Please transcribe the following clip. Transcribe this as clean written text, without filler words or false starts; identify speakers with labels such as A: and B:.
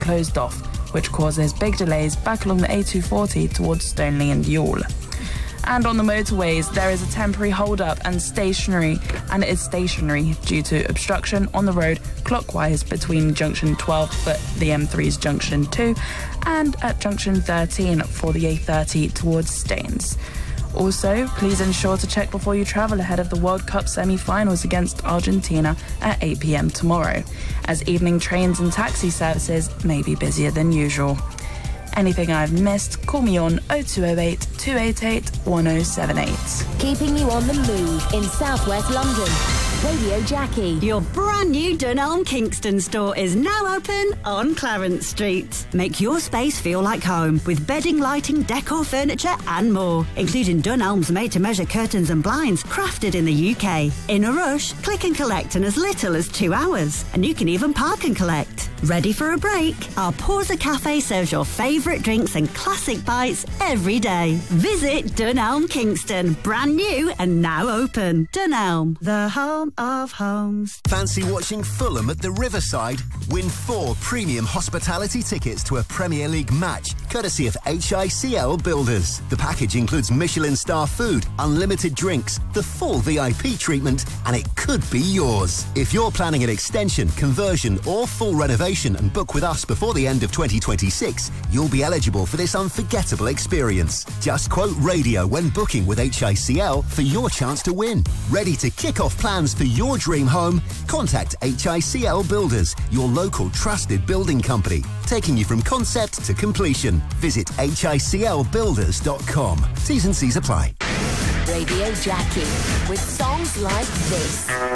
A: closed off, which causes big delays back along the A240 towards Stoneleigh and Youghal. And on the motorways, there is a temporary hold-up and it is stationary due to obstruction on the road clockwise between junction 12 for the M3's junction 2 and at junction 13 for the A30 towards Staines. Also, please ensure to check before you travel ahead of the World Cup semi-finals against Argentina at 8 p.m. tomorrow, as evening trains and taxi services may be busier than usual. Anything I've missed, call me on 0208 288 1078.
B: Keeping you on the move in southwest London. Radio Jackie.
C: Your brand new Dunelm Kingston store is now open on Clarence Street. Make your space feel like home with bedding, lighting, decor, furniture and more, including Dunelm's made-to-measure curtains and blinds crafted in the UK. In a rush, click and collect in as little as 2 hours, and you can even park and collect. Ready for a break? Our Pausa Cafe serves your favourite drinks and classic bites every day. Visit Dunelm Kingston, brand new and now open. Dunelm, the home of homes.
D: Fancy watching Fulham at the Riverside? Win 4 premium hospitality tickets to a Premier League match, courtesy of HICL Builders. The package includes Michelin star food, unlimited drinks, the full VIP treatment, and it could be yours. If you're planning an extension, conversion or full renovation and book with us before the end of 2026, you'll be eligible for this unforgettable experience. Just quote radio when booking with HICL for your chance to win. Ready to kick off plans for your dream home? Contact HICL Builders, your local trusted building company, taking you from concept to completion. Visit hiclbuilders.com. T's and C's apply.
B: Radio Jackie with songs like this.